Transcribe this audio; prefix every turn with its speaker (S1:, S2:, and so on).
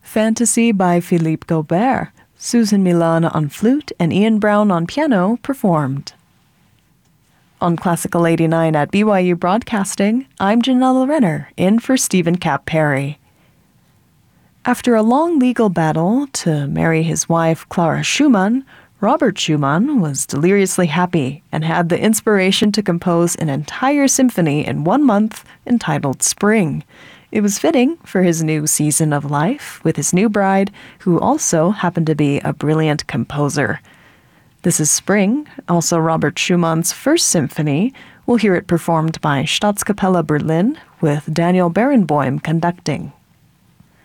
S1: Fantasy by Philippe Gaubert. Susan Milan on flute and Ian Brown on piano performed. On Classical 89 at BYU Broadcasting, I'm Janella Renner, in for Stephen Kapp Perry. After a long legal battle to marry his wife Clara Schumann, Robert Schumann was deliriously happy and had the inspiration to compose an entire symphony in 1 month entitled Spring. It was fitting for his new season of life with his new bride, who also happened to be a brilliant composer. This is Spring, also Robert Schumann's first symphony. We'll hear it performed by Staatskapelle Berlin with Daniel Barenboim conducting.